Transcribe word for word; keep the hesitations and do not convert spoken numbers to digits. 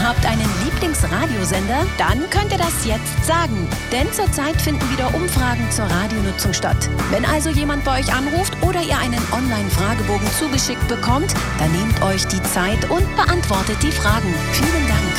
habt einen Lieblingsradiosender? Dann könnt ihr das jetzt sagen. Denn zurzeit finden wieder Umfragen zur Radionutzung statt. Wenn also jemand bei euch anruft oder ihr einen Online-Fragebogen zugeschickt bekommt, dann nehmt euch die Zeit und beantwortet die Fragen. Vielen Dank.